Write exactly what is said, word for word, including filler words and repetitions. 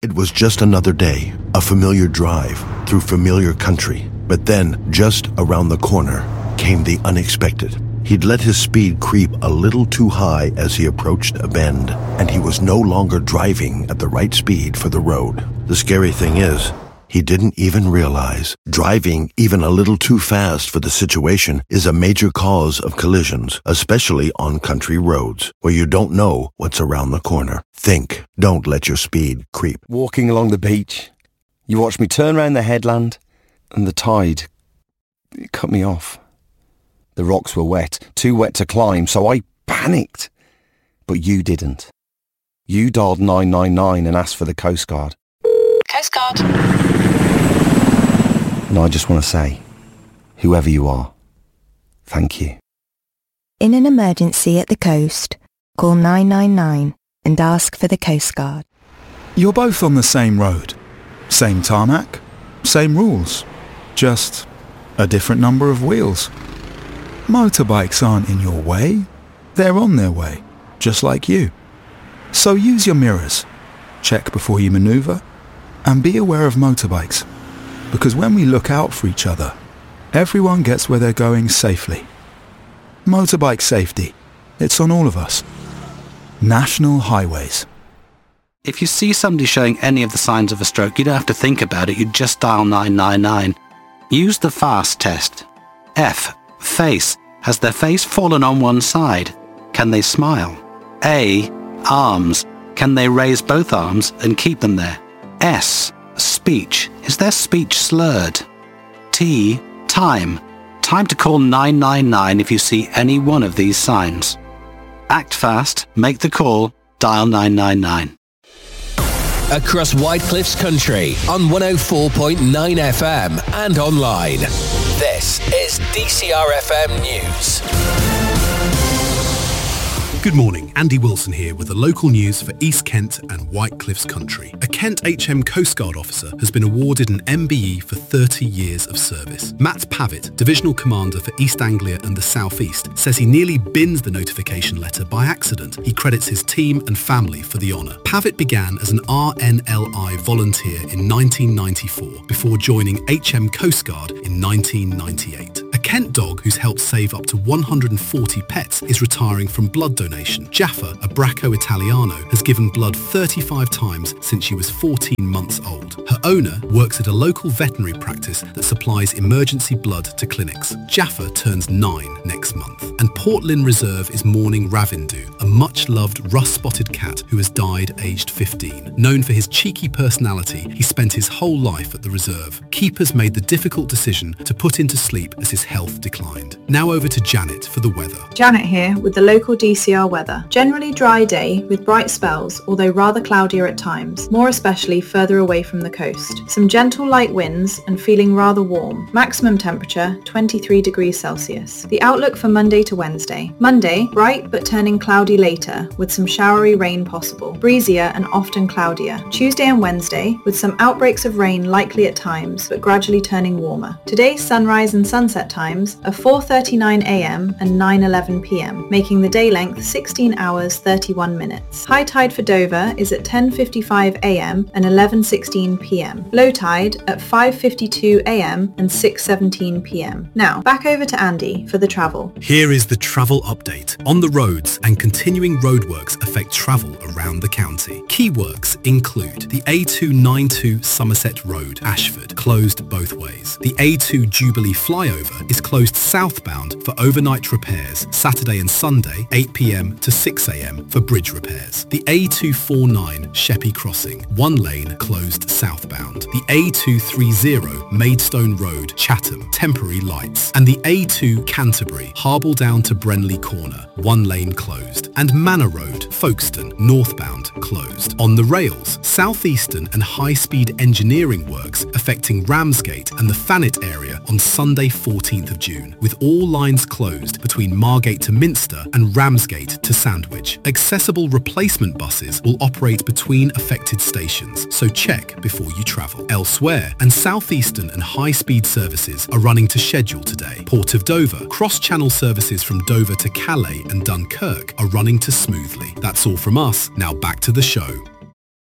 It was just another day, a familiar drive through familiar country. But then, just around the corner, came the unexpected. He'd let his speed creep a little too high as he approached a bend, and he was no longer driving at the right speed for the road. The scary thing is, he didn't even realize driving even a little too fast for the situation is a major cause of collisions, especially on country roads, where you don't know what's around the corner. Think, don't let your speed creep. Walking along the beach, you watched me turn round the headland, and the tide, it cut me off. The rocks were wet, too wet to climb, so I panicked. But you didn't. You dialed nine nine nine and asked for the Coast Guard. Coast Guard. And I just want to say, whoever you are, thank you. In an emergency at the coast, call nine nine nine and ask for the Coast Guard. You're both on the same road, same tarmac, same rules, just a different number of wheels. Motorbikes aren't in your way, they're on their way, just like you. So use your mirrors, check before you manoeuvre, and be aware of motorbikes. Because when we look out for each other, everyone gets where they're going safely. Motorbike safety, it's on all of us. National Highways. If you see somebody showing any of the signs of a stroke, you don't have to think about it, you just dial nine nine nine. Use the FAST test. F. Face. Has their face fallen on one side? Can they smile? A. Arms. Can they raise both arms and keep them there? S. Speech. Is their speech slurred? T. Time. Time to call nine nine nine if you see any one of these signs. Act fast, make the call, dial nine nine nine. Across White Cliffs Country on one oh four point nine F M and online. This is D C R F M News. Good morning, Andy Wilson here with the local news for East Kent and White Cliffs Country. A Kent H M Coast Guard officer has been awarded an M B E for thirty years of service. Matt Pavitt, Divisional Commander for East Anglia and the South East, says he nearly bins the notification letter by accident. He credits his team and family for the honour. Pavitt began as an R N L I volunteer in nineteen ninety-four before joining H M Coast Guard in nineteen ninety-eight. A Kent dog who's helped save up to one hundred forty pets is retiring from blood donation. Jaffa, a Bracco Italiano, has given blood thirty-five times since she was fourteen months old. Her owner works at a local veterinary practice that supplies emergency blood to clinics. Jaffa turns nine next month. And Port Lynn Reserve is mourning Ravindu, a much-loved rust-spotted cat who has died aged fifteen. Known for his cheeky personality, he spent his whole life at the reserve. Keepers made the difficult decision to put him to sleep as his health declined. Now over to Janet for the weather. Janet here with the local D C R weather. Generally dry day with bright spells, although rather cloudier at times, more especially further away from the coast. Some gentle light winds and feeling rather warm. Maximum temperature twenty-three degrees Celsius. The outlook for Monday to Wednesday. Monday, bright but turning cloudy later with some showery rain possible. Breezier and often cloudier. Tuesday and Wednesday with some outbreaks of rain likely at times but gradually turning warmer. Today's sunrise and sunset times are four thirty-nine a m and nine eleven p m, making the day length sixteen hours thirty-one minutes. High tide for Dover is at ten fifty-five a m and eleven sixteen p m. Low tide at five fifty-two a m and six seventeen p m. Now, back over to Andy for the travel. Here is the travel update. On the roads and continuing roadworks affect travel around the county. Key works include the A two ninety-two Somerset Road, Ashford, closed both ways. The A two Jubilee flyover is closed southbound for overnight repairs, Saturday and Sunday, eight p m to six a m for bridge repairs. The A two forty-nine Sheppey Crossing, one lane closed southbound. The A two thirty Maidstone Road, Chatham, temporary lights. And the A two Canterbury, Harble down to Brenley Corner, one lane closed. And Manor Road, Folkestone, northbound, closed. On the rails, southeastern and high-speed engineering works affecting Ramsgate and the Thanet area on Sunday fourteenth of June, with all lines closed between Margate to Minster and Ramsgate to Sandwich. Accessible replacement buses will operate between affected stations, so check before you travel. Elsewhere, and southeastern and high-speed services are running to schedule today. Port of Dover, cross-channel services from Dover to Calais and Dunkirk are running to smoothly. That's all from us. Now back to the show.